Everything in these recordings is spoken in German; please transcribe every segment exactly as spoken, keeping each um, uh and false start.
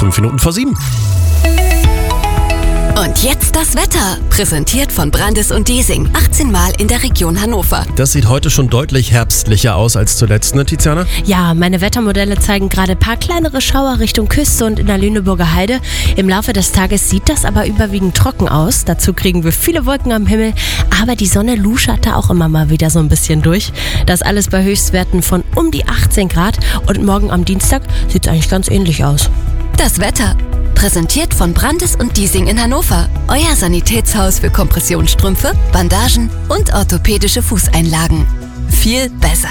fünf Minuten vor sieben. Und jetzt das Wetter, präsentiert von Brandes und Diesing, achtzehn Mal in der Region Hannover. Das sieht heute schon deutlich herbstlicher aus als zuletzt, ne, Tiziana? Ja, meine Wettermodelle zeigen gerade ein paar kleinere Schauer Richtung Küste und in der Lüneburger Heide. Im Laufe des Tages sieht das aber überwiegend trocken aus. Dazu kriegen wir viele Wolken am Himmel, aber die Sonne luschert da auch immer mal wieder so ein bisschen durch. Das alles bei Höchstwerten von um die achtzehn Grad und morgen am Dienstag sieht es eigentlich ganz ähnlich aus. Das Wetter, präsentiert von Brandes und Diesing in Hannover. Euer Sanitätshaus für Kompressionsstrümpfe, Bandagen und orthopädische Fußeinlagen. Viel besser.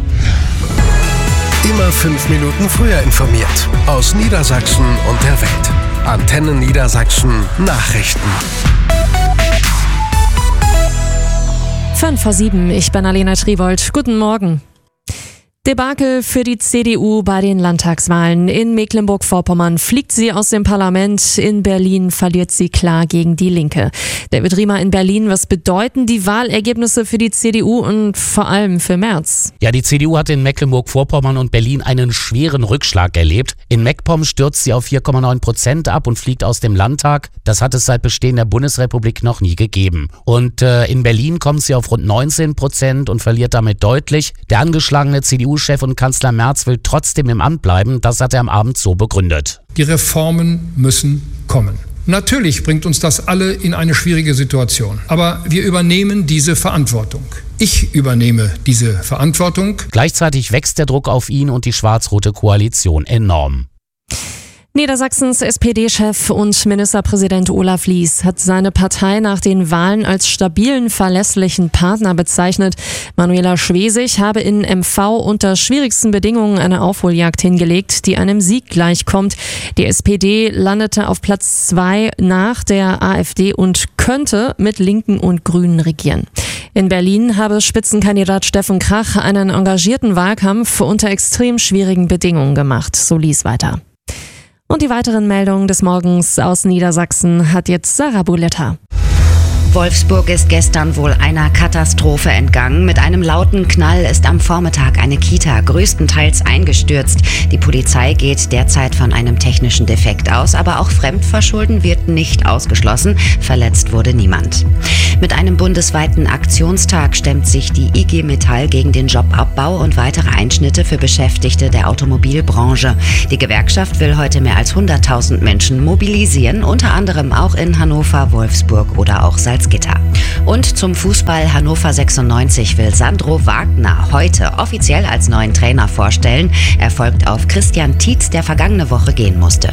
Immer fünf Minuten früher informiert. Aus Niedersachsen und der Welt. Antenne Niedersachsen Nachrichten. fünf vor sieben, ich bin Alena Triwold. Guten Morgen. Debakel für die C D U bei den Landtagswahlen. In Mecklenburg-Vorpommern fliegt sie aus dem Parlament. In Berlin verliert sie klar gegen die Linke. David Riemer in Berlin, was bedeuten die Wahlergebnisse für die C D U und vor allem für Merz? Ja, die C D U hat in Mecklenburg-Vorpommern und Berlin einen schweren Rückschlag erlebt. In MacPom stürzt sie auf vier Komma neun Prozent ab und fliegt aus dem Landtag. Das hat es seit Bestehen der Bundesrepublik noch nie gegeben. Und äh, in Berlin kommt sie auf rund neunzehn Prozent und verliert damit deutlich. Der angeschlagene C D U Chef und Kanzler Merz will trotzdem im Amt bleiben. Das hat er am Abend so begründet. Die Reformen müssen kommen. Natürlich bringt uns das alle in eine schwierige Situation. Aber wir übernehmen diese Verantwortung. Ich übernehme diese Verantwortung. Gleichzeitig wächst der Druck auf ihn und die schwarz-rote Koalition enorm. Niedersachsens S P D-Chef und Ministerpräsident Olaf Lies hat seine Partei nach den Wahlen als stabilen, verlässlichen Partner bezeichnet. Manuela Schwesig habe in M V unter schwierigsten Bedingungen eine Aufholjagd hingelegt, die einem Sieg gleichkommt. Die S P D landete auf Platz zwei nach der AfD und könnte mit Linken und Grünen regieren. In Berlin habe Spitzenkandidat Steffen Krach einen engagierten Wahlkampf unter extrem schwierigen Bedingungen gemacht, so Lies weiter. Und die weiteren Meldungen des Morgens aus Niedersachsen hat jetzt Sarah Buletta. Wolfsburg ist gestern wohl einer Katastrophe entgangen. Mit einem lauten Knall ist am Vormittag eine Kita größtenteils eingestürzt. Die Polizei geht derzeit von einem technischen Defekt aus, aber auch Fremdverschulden wird nicht ausgeschlossen. Verletzt wurde niemand. Mit einem bundesweiten Aktionstag stemmt sich die I G Metall gegen den Jobabbau und weitere Einschnitte für Beschäftigte der Automobilbranche. Die Gewerkschaft will heute mehr als hunderttausend Menschen mobilisieren, unter anderem auch in Hannover, Wolfsburg oder auch Salzgitter. Und zum Fußball: Hannover sechsundneunzig will Sandro Wagner heute offiziell als neuen Trainer vorstellen. Er folgt auf Christian Tietz, der vergangene Woche gehen musste.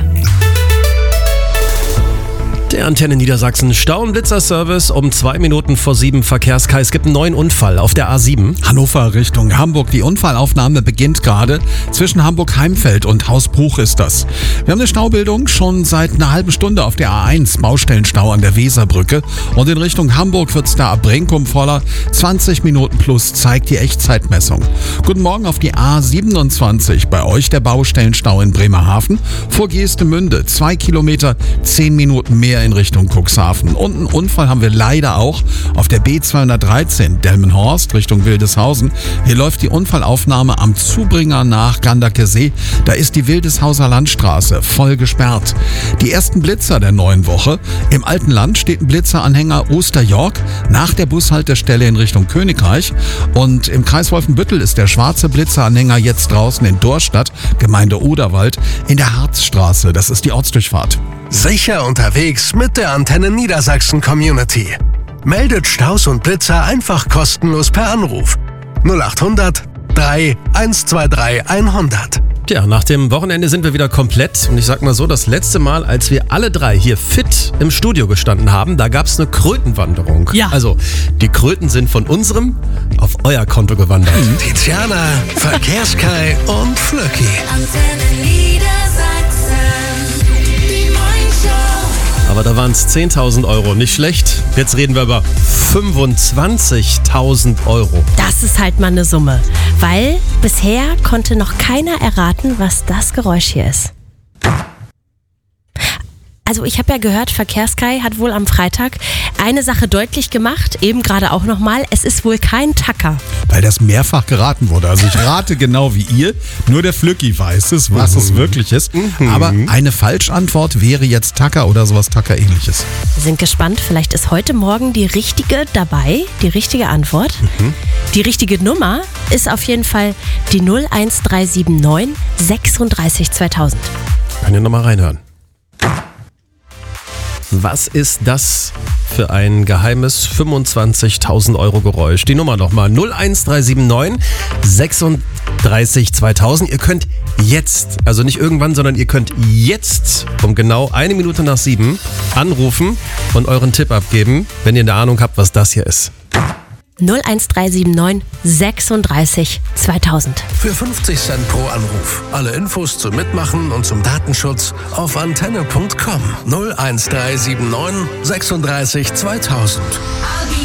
Der Antenne Niedersachsen Stau- und Blitzer-Service um zwei Minuten vor sieben Verkehrskreis. Es gibt einen neuen Unfall auf der A sieben. Hannover Richtung Hamburg. Die Unfallaufnahme beginnt gerade. Zwischen Hamburg-Heimfeld und Hausbruch ist das. Wir haben eine Staubildung schon seit einer halben Stunde auf der A eins. Baustellenstau an der Weserbrücke. Und in Richtung Hamburg wird es da ab Brinkum voller. zwanzig Minuten plus zeigt die Echtzeitmessung. Guten Morgen auf die A siebenundzwanzig. Bei euch der Baustellenstau in Bremerhaven. Vor Geestemünde zwei Kilometer, zehn Minuten mehr in Richtung Cuxhaven. Und einen Unfall haben wir leider auch auf der B zweihundertdreizehn Delmenhorst Richtung Wildeshausen. Hier läuft die Unfallaufnahme am Zubringer nach Ganderkesee. Da ist die Wildeshauser Landstraße voll gesperrt. Die ersten Blitzer der neuen Woche. Im Alten Land steht ein Blitzeranhänger Osterjork nach der Bushaltestelle in Richtung Königreich. Und im Kreis Wolfenbüttel ist der schwarze Blitzeranhänger jetzt draußen in Dorstadt, Gemeinde Oderwald, in der Harzstraße. Das ist die Ortsdurchfahrt. Sicher unterwegs mit der Antenne Niedersachsen Community. Meldet Staus und Blitzer einfach kostenlos per Anruf. null achthundert drei eins zwei drei hundert. Tja, nach dem Wochenende sind wir wieder komplett. Und ich sag mal so, das letzte Mal, als wir alle drei hier fit im Studio gestanden haben, da gab's eine Krötenwanderung. Ja. Also, die Kröten sind von unserem auf euer Konto gewandert. Mhm. Tiziana, Verkehrskai und Flöcki. Aber da waren es zehntausend Euro, nicht schlecht. Jetzt reden wir über fünfundzwanzigtausend Euro. Das ist halt mal eine Summe, weil bisher konnte noch keiner erraten, was das Geräusch hier ist. Also ich habe ja gehört, Verkehrskai hat wohl am Freitag eine Sache deutlich gemacht, eben gerade auch nochmal, es ist wohl kein Tacker. weil das mehrfach geraten wurde. Also ich rate genau wie ihr, nur der Flücki weiß es, was mhm. es wirklich ist. Mhm. Aber eine Falschantwort wäre jetzt Tacker oder sowas Tacker-ähnliches. Wir sind gespannt, vielleicht ist heute Morgen die richtige dabei, die richtige Antwort. Mhm. Die richtige Nummer ist auf jeden Fall die null eins drei sieben neun sechsunddreißig zweitausend. Können wir nochmal reinhören. Was ist das für ein geheimes fünfundzwanzigtausend Euro Geräusch? Die Nummer nochmal null eins drei sieben neun sechsunddreißig zweitausend. Ihr könnt jetzt, also nicht irgendwann, sondern ihr könnt jetzt um genau eine Minute nach sieben anrufen und euren Tipp abgeben, wenn ihr eine Ahnung habt, was das hier ist. null eins drei sieben neun sechsunddreißig zweitausend. Für fünfzig Cent pro Anruf. Alle Infos zum Mitmachen und zum Datenschutz auf antenne punkt com. null eins drei sieben neun sechsunddreißig zweitausend.